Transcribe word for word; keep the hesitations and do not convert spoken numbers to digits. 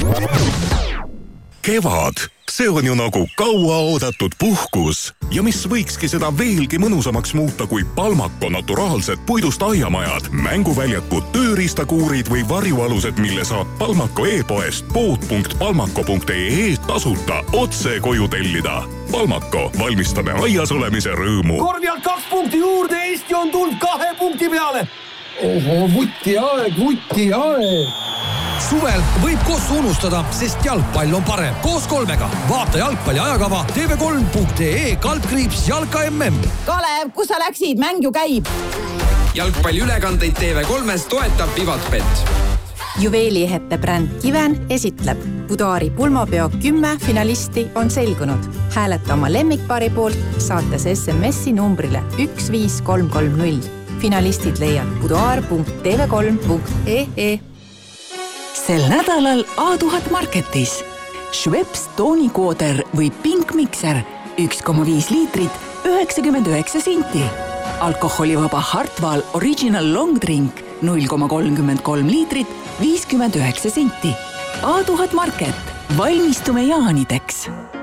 Kevad, see on ju nagu kauaoodatud puhkus ja mis võikski seda veelgi mõnusamaks muuta kui Palmako naturaalsed puidust aiamajad, mänguväljakud, tööriistakuurid või varjualused, mille saab Palmako e-poest pood punkt palmako punkt ee tasuta otse koju tellida. Palmako, valmistame aias olemise rõõmu. Korvjalt kaks punkti juurde, Eesti on tulnud kahe punkti peale. Oho, vuti aeg, vuti aeg. Suvel võib koos unustada, sest jalgpall on parem. Koos kolmega. Vaata jalgpalli ajakava tee vee kolm punkt ee kaldkriips jalka M M. Kalev, kus sa läksid? Mäng ju käib. Jalgpalli ülekandeid tee vee kolmes toetab Vivatbet. Juveeliehete bränd Kiven esitleb. Budaari pulmapeo kümme finalisti on selgunud. Hääleta oma lemmikpaari poolt, saates S M S-i numbrile üks viis kolm kolm null. Finalistid leiad budaar punkt tee vee kolm punkt ee. Sel nädalal A tuhat Marketis. Schweppes toonikooder või Pink Mixer üks koma viis liitrit üheksakümmend üheksa senti. Alkoholivaba Hartwall Original Long Drink null koma kolmkümmend kolm liitrit viiskümmend üheksa senti. A tuhat Market. Valmistume jaanideks.